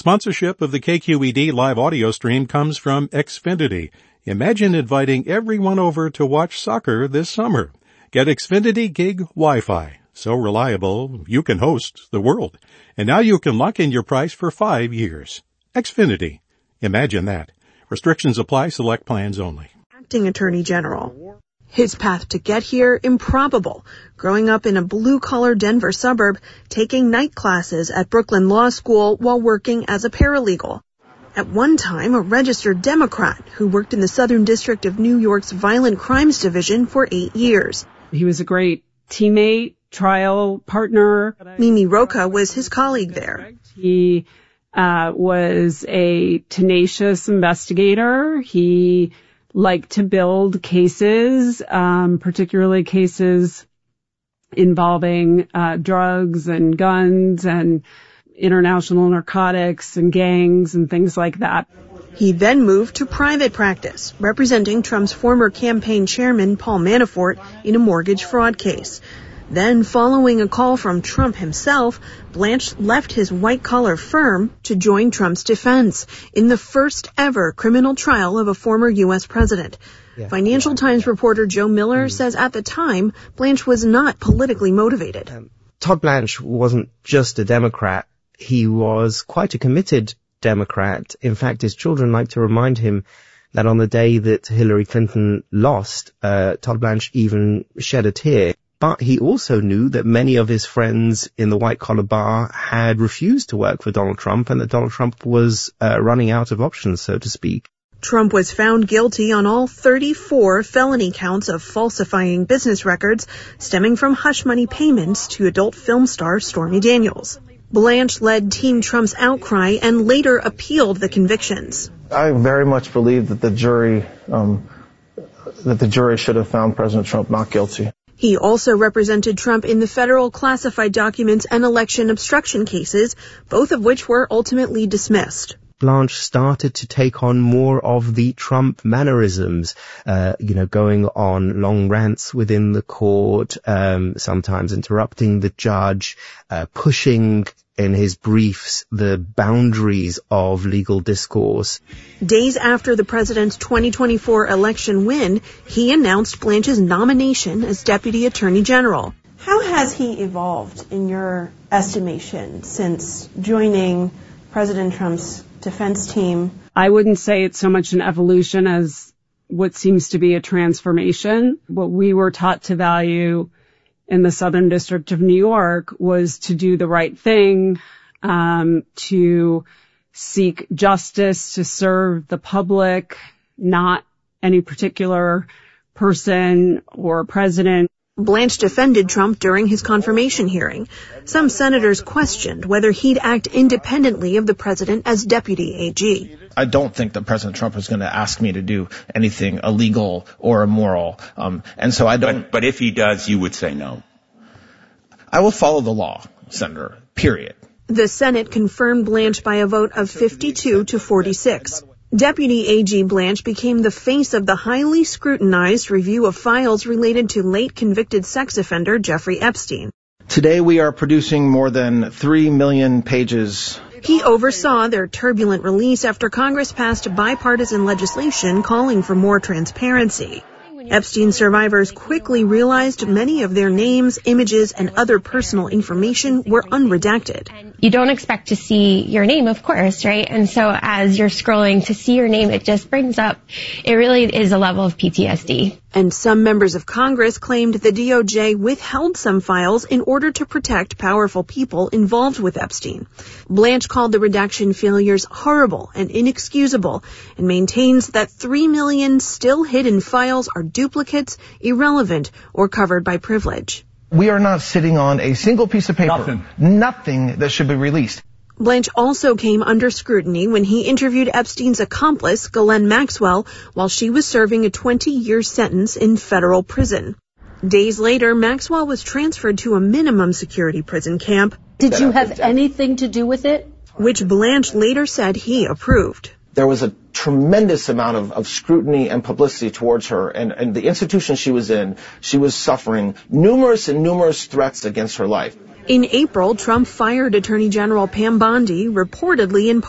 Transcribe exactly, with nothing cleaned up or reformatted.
Sponsorship of the K Q E D live audio stream comes from Xfinity. Imagine inviting everyone over to watch soccer this summer. Get Xfinity Gig Wi-Fi. So reliable, you can host the world. And now you can lock in your price for five years. Xfinity. Imagine that. Restrictions apply. Select plans only. Acting Attorney General. His path to get here, improbable. Growing up in a blue-collar Denver suburb, taking night classes at Brooklyn Law School while working as a paralegal. At one time, a registered Democrat who worked in the Southern District of New York's Violent Crimes Division for eight years. He was a great teammate, trial partner. Mimi Rocha was his colleague there. He uh, was a tenacious investigator. He liked to build cases, um, particularly cases involving uh, drugs and guns and international narcotics and gangs and things like that. He then moved to private practice, representing Trump's former campaign chairman, Paul Manafort, in a mortgage fraud case. Then, following a call from Trump himself, Blanche left his white-collar firm to join Trump's defense in the first ever criminal trial of a former U S president. Yeah. Financial Times reporter Joe Miller mm. says at the time, Blanche was not politically motivated. Um, Todd Blanche wasn't just a Democrat. He was quite a committed Democrat. In fact, his children like to remind him that on the day that Hillary Clinton lost, uh, Todd Blanche even shed a tear. But he also knew that many of his friends in the white-collar bar had refused to work for Donald Trump and that Donald Trump was uh, running out of options, so to speak. Trump was found guilty on all thirty-four felony counts of falsifying business records stemming from hush money payments to adult film star Stormy Daniels. Blanche led Team Trump's outcry and later appealed the convictions. I very much believe that the jury, um, that the jury should have found President Trump not guilty. He also represented Trump in the federal classified documents and election obstruction cases, both of which were ultimately dismissed. Blanche started to take on more of the Trump mannerisms, uh, you know, going on long rants within the court, um, sometimes interrupting the judge, uh, pushing in his briefs the boundaries of legal discourse. Days after the president's twenty twenty-four election win, he announced Blanche's nomination as Deputy Attorney General. How has he evolved, in your estimation, since joining President Trump's defense team? I wouldn't say it's so much an evolution as what seems to be a transformation. What we were taught to value in the Southern District of New York was to do the right thing, um, to seek justice, to serve the public, not any particular person or president. Blanche defended Trump during his confirmation hearing. Some senators questioned whether he'd act independently of the president as deputy A G. I don't think that President Trump is going to ask me to do anything illegal or immoral. Um, and so I don't. But, but if he does, you would say no. I will follow the law, Senator, period. The Senate confirmed Blanche by a vote of fifty-two to forty-six. Deputy A G Blanche became the face of the highly scrutinized review of files related to late convicted sex offender Jeffrey Epstein. Today we are producing more than three million pages. He oversaw their turbulent release after Congress passed bipartisan legislation calling for more transparency. Epstein survivors quickly realized many of their names, images, and other personal information were unredacted. You don't expect to see your name, of course, right? And so as you're scrolling to see your name, it just brings up, it really is a level of P T S D. And some members of Congress claimed the D O J withheld some files in order to protect powerful people involved with Epstein. Blanche called the redaction failures horrible and inexcusable and maintains that three million still hidden files are duplicates, irrelevant, or covered by privilege. We are not sitting on a single piece of paper, nothing, nothing that should be released. Blanche also came under scrutiny when he interviewed Epstein's accomplice, Ghislaine Maxwell, while she was serving a twenty-year sentence in federal prison. Days later, Maxwell was transferred to a minimum security prison camp. Did you have anything to do with it? Which Blanche later said he approved. There was a tremendous amount of, of scrutiny and publicity towards her, and, and the institution she was in, she was suffering numerous and numerous threats against her life. In April, Trump fired Attorney General Pam Bondi, reportedly in